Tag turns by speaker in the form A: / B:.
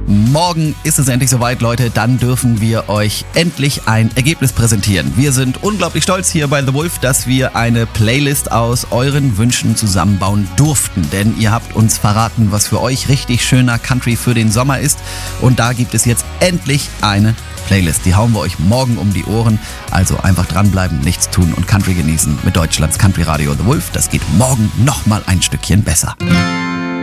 A: Morgen ist es endlich soweit, Leute. Dann dürfen wir euch endlich ein Ergebnis präsentieren. Wir sind unglaublich stolz hier bei The Wolf, dass wir eine Playlist aus euren Wünschen zusammenbauen durften. Denn ihr habt uns verraten, was für euch richtig schöner Country für den Sommer ist. Und da gibt es jetzt endlich eine Playlist. Die hauen wir euch morgen um die Ohren. Also einfach dranbleiben, nichts tun und Country genießen mit Deutschlands Country Radio The Wolf. Das geht morgen nochmal ein Stückchen besser.